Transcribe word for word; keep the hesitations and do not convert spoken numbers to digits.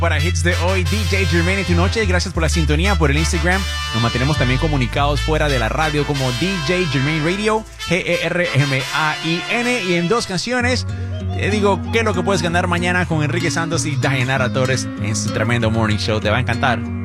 Para hits de hoy, D J Germain en tu noche. Gracias por la sintonía, por el Instagram. Nos mantenemos también comunicados fuera de la radio como D J Germain Radio, G E R M A I N. Y en dos canciones te digo qué es lo que puedes ganar mañana con Enrique Santos y Dayanara Torres en su tremendo morning show. Te va a encantar.